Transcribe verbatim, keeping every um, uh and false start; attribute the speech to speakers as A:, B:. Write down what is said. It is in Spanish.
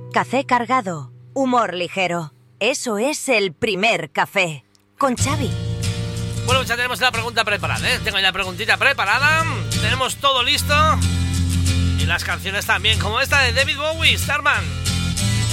A: Café cargado, humor ligero. Eso es el primer café. Con Xavi.
B: Bueno, ya tenemos la pregunta preparada, ¿eh? Tengo ya la preguntita preparada. Tenemos todo listo. Y las canciones también, como esta de David Bowie, Starman.